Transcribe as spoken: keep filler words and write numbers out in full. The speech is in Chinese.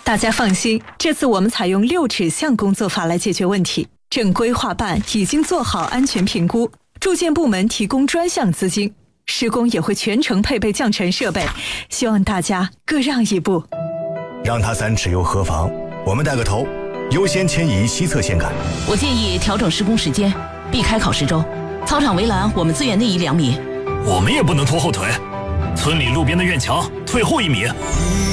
大家放心，这次我们采用六指向工作法来解决问题。正规划办已经做好安全评估，住建部门提供专项资金，施工也会全程配备降尘设备，希望大家各让一步。 让他三尺又何妨？我们带个头，优先迁移西侧线杆。 我建议调整施工时间，避开考试周。操场围栏我们自愿内移两米。 我们也不能拖后腿，村里路边的院墙退后一米。